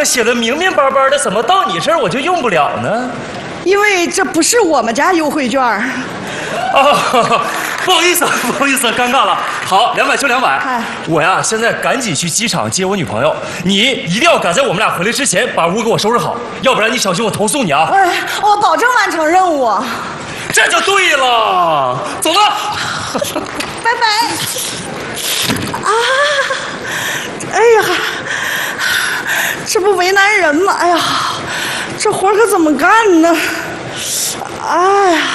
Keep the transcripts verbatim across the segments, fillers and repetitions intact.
上写的明明白白的，怎么到你这儿我就用不了呢？ 因为这不是我们家优惠券。 哦，不好意思，不好意思，尴尬了。好，两百就两百。我呀，现在赶紧去机场接我女朋友，你一定要赶在我们俩回来之前把屋给我收拾好，要不然你小心我投诉你啊！ 哎，我保证完成任务。 这就对了，走了， 拜拜。啊，哎呀，这不为难人吗？哎呀，这活可怎么干呢？哎呀。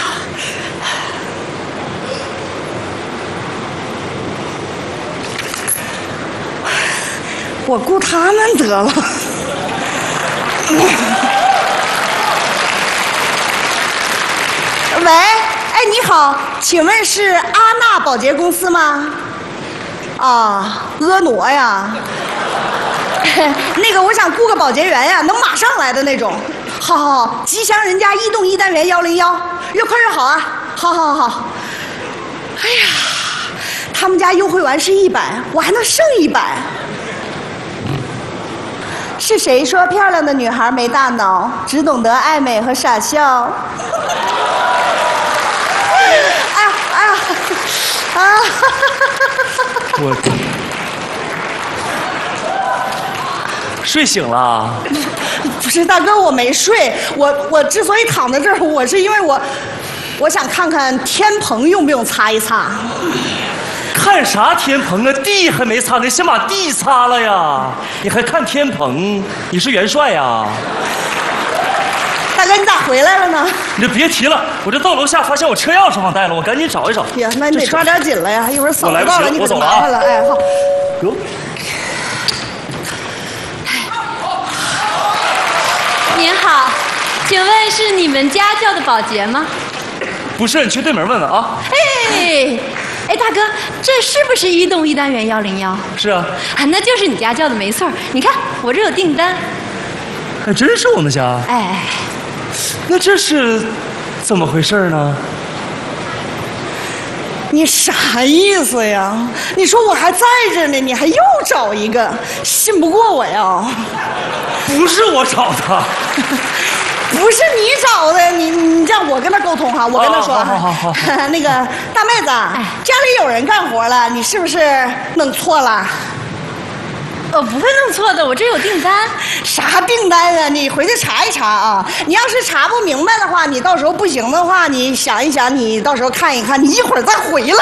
我雇他们得了。喂，哎，你好，请问是阿娜保洁公司吗？啊，婀娜呀。那个，我想雇个保洁员呀，能马上来的那种。好好好，吉祥人家一栋一单元幺零幺，越快越好啊！好好好。哎呀，他们家优惠完是一百，我还能剩一百。是谁说漂亮的女孩没大脑，只懂得爱美和傻笑？哎呀哎呀啊！ 我睡醒了。 不是大哥，我没睡。我我之所以躺在这儿，我是因为我我想看看天棚用不用擦一擦。 看啥天棚啊？地还没擦呢，先把地擦了呀！你还看天棚？你是元帅呀？ 大哥，你咋回来了呢？ 你就别提了，我这到楼下发现我车钥匙忘带了，我赶紧找一找。 呀，那你得抓点紧了呀，一会儿嫂子到了你可就麻烦了。哎，好。 哟。 您好，请问是你们家叫的保洁吗？ 不是，你去对门问问啊。 哎。哎，大哥，这是不是一栋一单元幺零幺？ 是啊， 啊，那就是你家叫的没错。你看，我这有订单。 还真是我们家。 哎， 那这是怎么回事呢？ 你啥意思呀？你说我还在这呢，你还又找一个，信不过我呀？ 不是我找的。 不是你找的，你你这样我跟他沟通哈，我跟他说， 哦、好好好好那个大妹子，哎、家里有人干活了，你是不是弄错了？ 我不会弄错的，我这有订单。 啥订单啊？你回去查一查啊！你要是查不明白的话，你到时候不行的话，你想一想，你到时候看一看，你一会儿再回来。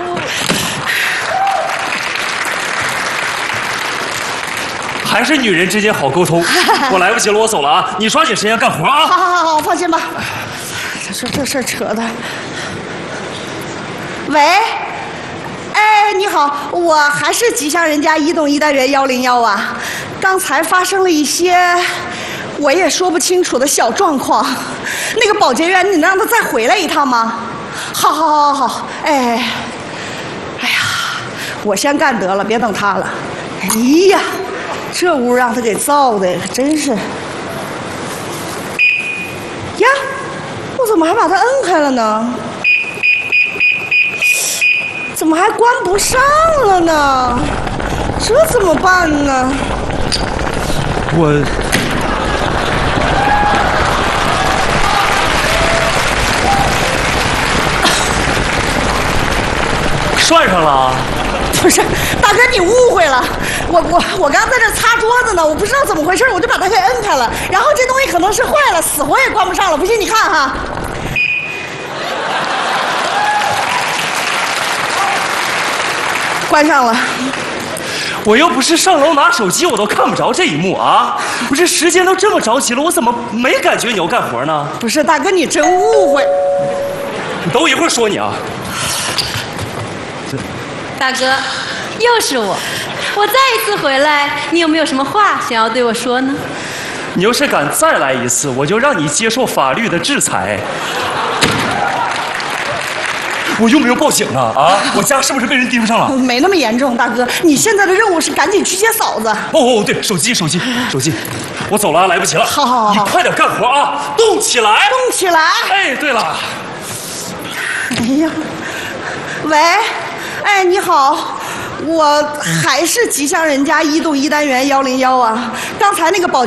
还是女人之间好沟通。我来不及了，我走了啊！你抓紧时间干活啊！ 好好好好，放心吧。这说这事儿扯的。喂，哎，你好，我还是吉祥人家一栋一单元幺零幺啊。刚才发生了一些我也说不清楚的小状况，那个保洁员，你能让他再回来一趟吗？好好好好好，哎，哎呀，我先干得了，别等他了。哎呀。这屋让他给造的，可真是呀！我怎么还把它摁开了呢？怎么还关不上了呢？这怎么办呢？ 我涮上了。 不是，大哥，你误会了。我我我刚在这擦桌子呢，我不知道怎么回事，我就把它给摁开了。然后这东西可能是坏了，死活也关不上了。不信你看哈，关上了。 我又不是上楼拿手机，我都看不着这一幕啊！不是，时间都这么着急了，我怎么没感觉你要干活呢？ 不是，大哥，你真误会。 你等我一会儿说你啊。 大哥，又是我，我再一次回来，你有没有什么话想要对我说呢？ 你要是敢再来一次，我就让你接受法律的制裁。我用不用报警啊？啊，我家是不是被人盯上了？ 没那么严重，大哥，你现在的任务是赶紧去接嫂子。 哦哦，对，手机手机手机，我走了，来不及了。 好好好， 你快点干活啊，动起来， 动起来。 哎，对了， 哎呀，喂。哎，你好，我还是吉祥人家一栋一单元幺零幺啊。刚才那个保